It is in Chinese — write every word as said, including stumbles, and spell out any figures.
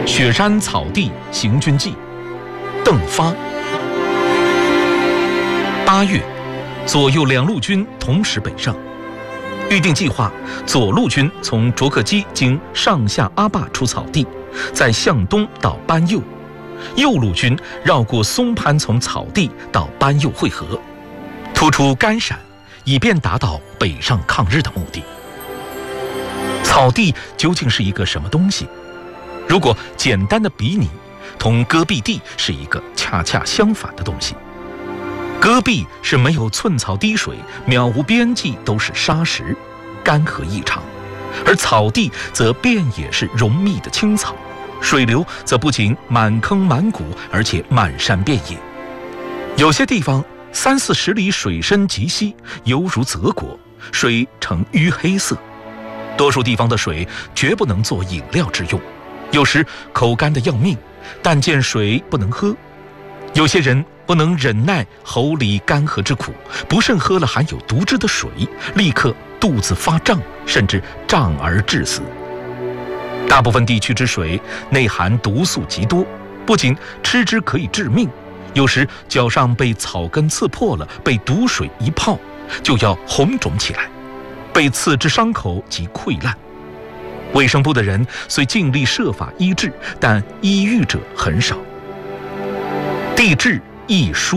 雪山草地行军记，邓发。八月，左右两路军同时北上。预定计划，左路军从卓克基经上下阿坝出草地，再向东到班右；右路军绕过松潘，从草地到班右会合，突出甘陕，以便达到北上抗日的目的。草地究竟是一个什么东西？如果简单的比拟，同戈壁地是一个恰恰相反的东西。戈壁是没有寸草滴水，渺无边际，都是沙石，干涸异常；而草地则遍野是浓密的青草，水流则不仅满坑满谷，而且满山遍野。有些地方三四十里水深极稀，犹如泽国，水呈淤黑色。多数地方的水绝不能做饮料之用，有时口干得要命，但见水不能喝。有些人不能忍耐喉里干涸之苦，不慎喝了含有毒汁的水，立刻肚子发胀，甚至胀而致死。大部分地区之水内含毒素极多，不仅吃之可以致命，有时脚上被草根刺破了，被毒水一泡，就要红肿起来，被刺之伤口即溃烂。卫生部的人虽尽力设法医治，但医愈者很少。地质一书